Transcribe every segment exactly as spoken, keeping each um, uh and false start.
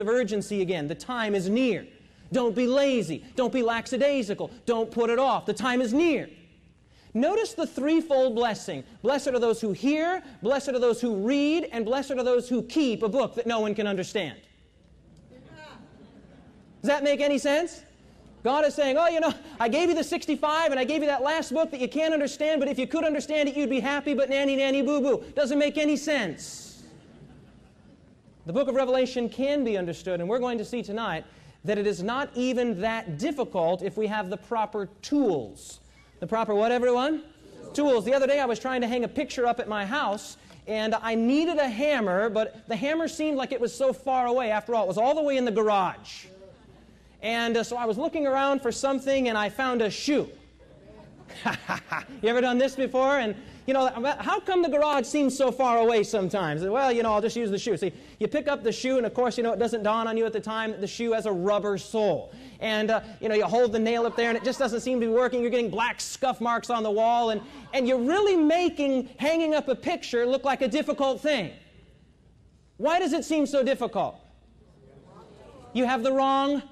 of urgency again. The time is near. Don't be lazy. Don't be lackadaisical. Don't put it off. The time is near. Notice the threefold blessing. Blessed are those who hear, blessed are those who read, and blessed are those who keep a book that no one can understand. Does that make any sense? God is saying, oh, you know, I gave you the sixty-five and I gave you that last book that you can't understand, but if you could understand it, you'd be happy, but nanny, nanny, boo-boo. Doesn't make any sense. The book of Revelation can be understood, and we're going to see tonight that it is not even that difficult if we have the proper tools. The proper what, everyone? Tools. The other day I was trying to hang a picture up at my house, and I needed a hammer, but the hammer seemed like it was so far away. After all, it was all the way in the garage. And uh, so I was looking around for something, and I found a shoe. You ever done this before? And, you know, how come the garage seems so far away sometimes? Well, you know, I'll just use the shoe. See, you pick up the shoe, and of course, you know, it doesn't dawn on you at the time that the shoe has a rubber sole. And, uh, you know, you hold the nail up there, and it just doesn't seem to be working. You're getting black scuff marks on the wall, and, and you're really making hanging up a picture look like a difficult thing. Why does it seem so difficult? You have the wrong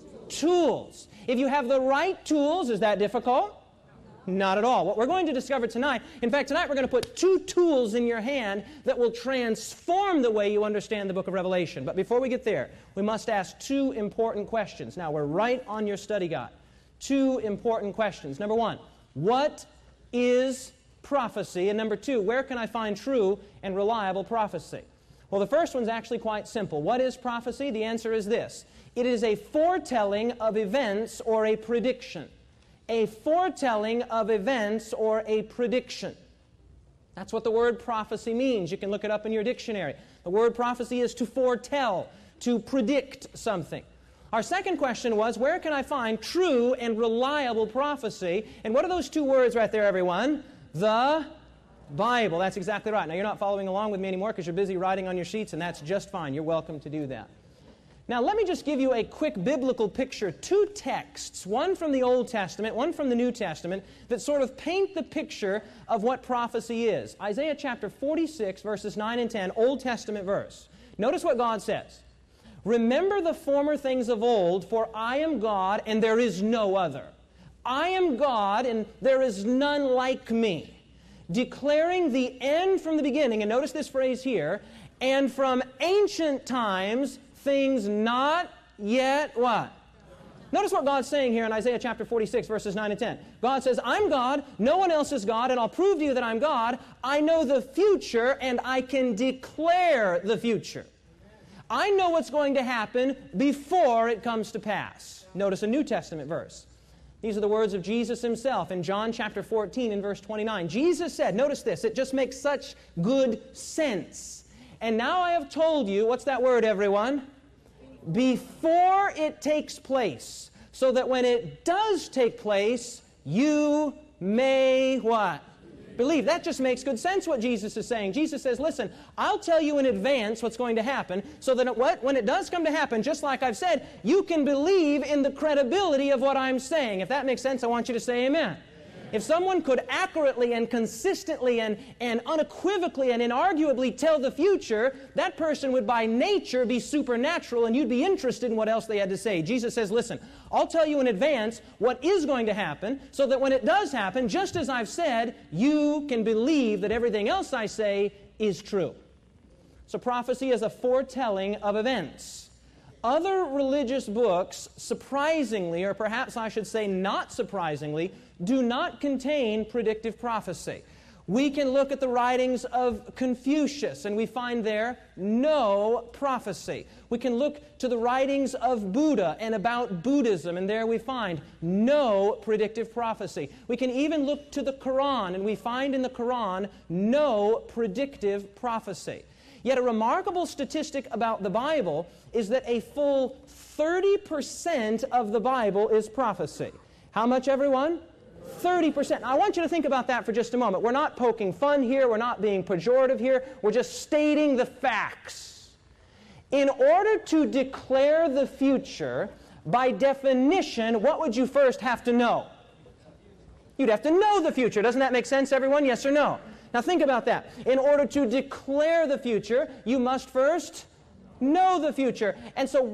tools. If you have the right tools, is that difficult? Not at all. What we're going to discover tonight, in fact, tonight we're going to put two tools in your hand that will transform the way you understand the book of Revelation. But before we get there, we must ask two important questions. Now, we're right on your study guide. Two important questions. Number one, what is prophecy? And number two, where can I find true and reliable prophecy? Well, the first one's actually quite simple. What is prophecy? The answer is this. It is a foretelling of events or a prediction. A foretelling of events or a prediction. That's what the word prophecy means. You can look it up in your dictionary. The word prophecy is to foretell, to predict something. Our second question was, where can I find true and reliable prophecy? And what are those two words right there, everyone? The Bible. That's exactly right. Now, you're not following along with me anymore because you're busy writing on your sheets, and that's just fine. You're welcome to do that. Now, let me just give you a quick biblical picture. Two texts, one from the Old Testament, one from the New Testament, that sort of paint the picture of what prophecy is. Isaiah chapter forty-six, verses nine and ten, Old Testament verse. Notice what God says. Remember the former things of old, for I am God, and there is no other. I am God, and there is none like me. Declaring the end from the beginning, and notice this phrase here, and from ancient times, things not yet what? Notice what God's saying here in Isaiah chapter forty-six, verses nine and ten. God says, I'm God, no one else is God, and I'll prove to you that I'm God. I know the future, and I can declare the future. I know what's going to happen before it comes to pass. Notice a New Testament verse. These are the words of Jesus himself in John chapter fourteen and verse twenty-nine. Jesus said, notice this, it just makes such good sense. And now I have told you, what's that word, everyone? Before it takes place, so that when it does take place, you may what? Believe. That just makes good sense what Jesus is saying. Jesus says, listen, I'll tell you in advance what's going to happen, so that it, what, when it does come to happen, just like I've said, you can believe in the credibility of what I'm saying. If that makes sense, I want you to say amen. If someone could accurately and consistently and, and unequivocally and inarguably tell the future, that person would by nature be supernatural, and you'd be interested in what else they had to say. Jesus says, listen, I'll tell you in advance what is going to happen, so that when it does happen, just as I've said, you can believe that everything else I say is true. So prophecy is a foretelling of events. Other religious books, surprisingly, or perhaps I should say not surprisingly, do not contain predictive prophecy. We can look at the writings of Confucius, and we find there no prophecy. We can look to the writings of Buddha and about Buddhism, and there we find no predictive prophecy. We can even look to the Quran, and we find in the Quran no predictive prophecy. Yet a remarkable statistic about the Bible is that a full thirty percent of the Bible is prophecy. How much, everyone? thirty percent. Now, I want you to think about that for just a moment. We're not poking fun here. We're not being pejorative here. We're just stating the facts. In order to declare the future, by definition, what would you first have to know? You'd have to know the future. Doesn't that make sense, everyone? Yes or no? Now think about that. In order to declare the future, you must first know the future. And so